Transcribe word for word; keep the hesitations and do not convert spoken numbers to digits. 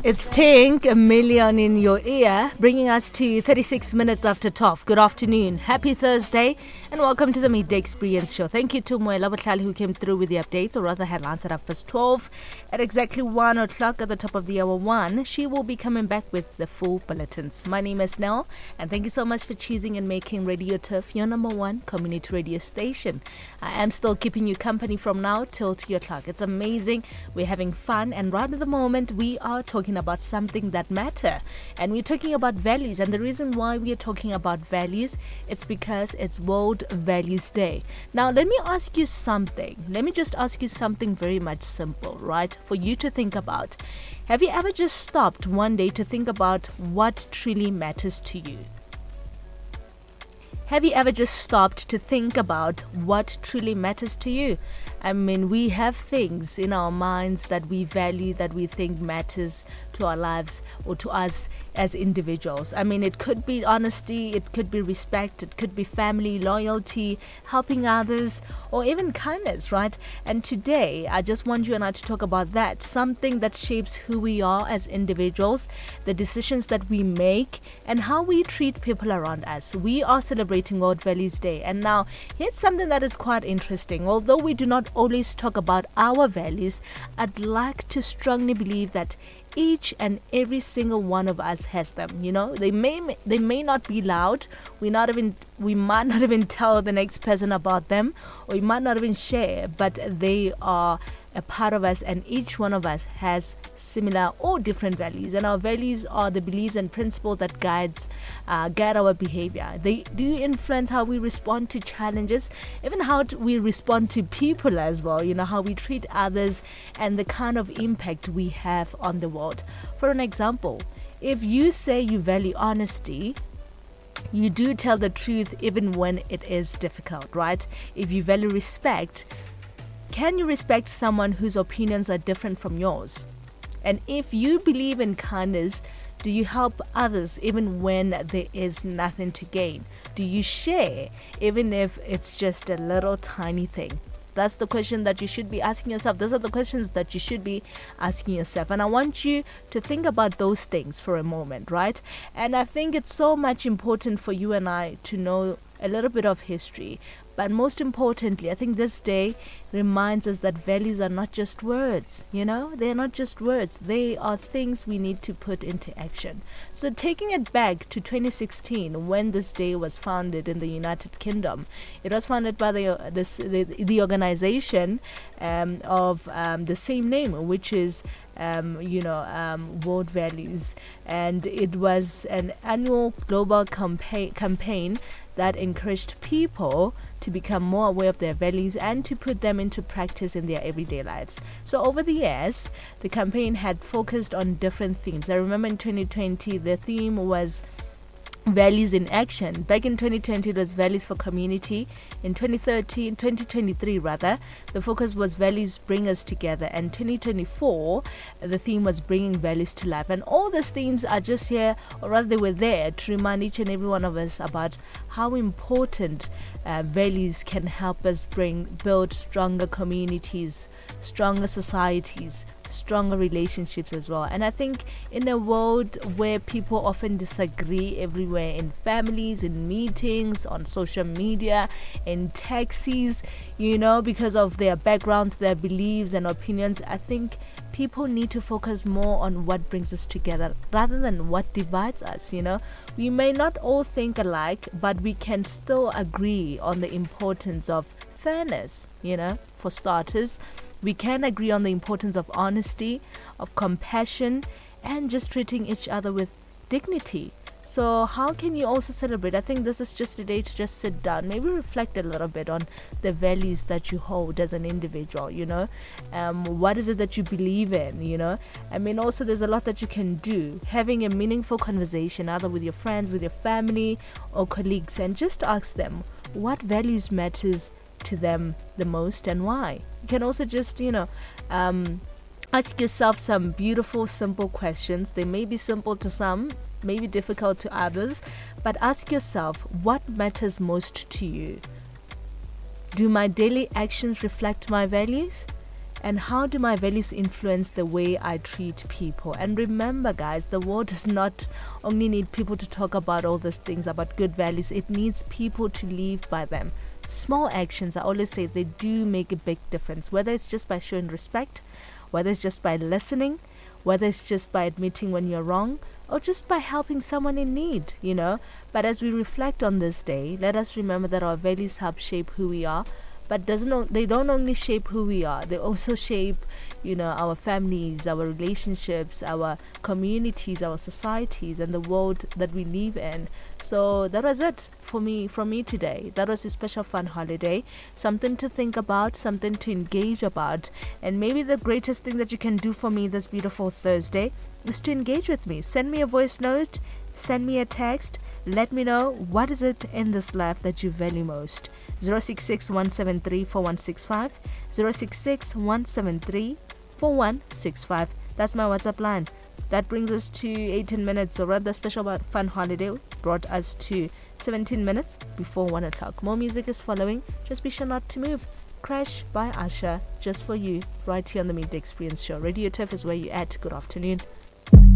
It's Tink, a million in your ear, bringing us to thirty-six minutes after twelve. Good afternoon, happy Thursday, and welcome to the Midday Experience Show. Thank you to Moela Botlhale who came through with the updates, or rather headlines at half past twelve. At exactly one o'clock at the top of the hour one, she will be coming back with the full bulletins. My name is Nell, and thank you so much for choosing and making Radio Turf your number one community radio station. I am still keeping you company from now till two o'clock. It's amazing. We're having fun, and right at the moment, we are talking about something that matter, and we're talking about values. And the reason why we are talking about values, it's because it's World Values Day. Now let me ask you something let me just ask you something very much simple, right, for you to think about. Have you ever just stopped one day to think about what truly matters to you? Have you ever just stopped to think about what truly matters to you? I mean, we have things in our minds that we value, that we think matters to our lives or to us as individuals. I mean, it could be honesty, it could be respect, it could be family, loyalty, helping others, or even kindness, right? And today, I just want you and I to talk about that, something that shapes who we are as individuals, the decisions that we make, and how we treat people around us. We are celebrating World Values Day, and now here's something that is quite interesting. Although we do not always talk about our values, I'd like to strongly believe that each and every single one of us has them. You know, they may they may not be loud. We not even we might not even tell the next person about them, or we might not even share, but they are a part of us, and each one of us has similar or different values, and our values are the beliefs and principles that guides uh, guide our behavior. They do influence how we respond to challenges, even how t- we respond to people as well, you know, how we treat others, and the kind of impact we have on the world. For an example, if you say you value honesty, you do tell the truth even when it is difficult, right? If you value respect, can you respect someone whose opinions are different from yours? And if you believe in kindness, do you help others even when there is nothing to gain? Do you share even if it's just a little tiny thing? That's the question that you should be asking yourself. Those are the questions that you should be asking yourself. And I want you to think about those things for a moment, right? And I think it's so much important for you and I to know a little bit of history. But most importantly, I think this day reminds us that values are not just words, you know? They're not just words. They are things we need to put into action. So taking it back to twenty sixteen, when this day was founded in the United Kingdom, it was founded by the uh, this, the, the organization um, of um, the same name, which is Um, you know, um, World Values, and it was an annual global campaign campaign that encouraged people to become more aware of their values and to put them into practice in their everyday lives. So over the years, the campaign had focused on different themes. I remember in twenty twenty, the theme was Values in Action. Back in twenty twenty, it was Values for Community. In twenty thirteen, twenty twenty-three rather, the focus was Values Bring Us Together. And twenty twenty-four, the theme was Bringing Values to Life. And all these themes are just here, or rather they were there, to remind each and every one of us about how important uh, values can help us bring, build stronger communities, stronger societies, stronger relationships as well. And I think in a world where people often disagree everywhere, in families, in meetings, on social media, in taxis, you know, because of their backgrounds, their beliefs and opinions, I think people need to focus more on what brings us together rather than what divides us, you know. We may not all think alike, but we can still agree on the importance of fairness, you know, for starters. We can agree on the importance of honesty, of compassion, and just treating each other with dignity. So how can you also celebrate? I think this is just a day to just sit down, maybe reflect a little bit on the values that you hold as an individual, you know. Um, what is it that you believe in, you know? I mean, also there's a lot that you can do. Having a meaningful conversation, either with your friends, with your family or colleagues, and just ask them what values matters to them the most and why. You can also just, you know, um, ask yourself some beautiful, simple questions. They may be simple to some, may be difficult to others, but ask yourself, what matters most to you? Do my daily actions reflect my values? And how do my values influence the way I treat people? And remember, guys, the world does not only need people to talk about all these things about good values, it needs people to live by them. Small actions, I always say, they do make a big difference, whether it's just by showing respect, whether it's just by listening, whether it's just by admitting when you're wrong, or just by helping someone in need, you know. But as we reflect on this day, let us remember that our values help shape who we are, but doesn't o- they don't only shape who we are, they also shape, you know, our families, our relationships, our communities, our societies, and the world that we live in. So that was it for me from me today. That was a special fun holiday, something to think about, something to engage about. And maybe the greatest thing that you can do for me this beautiful Thursday is to engage with me. Send me a voice note, send me a text. Let me know, what is it in this life that you value most? zero six six one seven three four one six five, zero six six one seven three four one six five. That's my WhatsApp line. That brings us to eighteen minutes, or rather special fun holiday brought us to seventeen minutes before one o'clock. More music is following. Just be sure not to move. Crash by Asha, just for you, right here on the Midday Experience Show. Radio Turf is where you at. Good afternoon.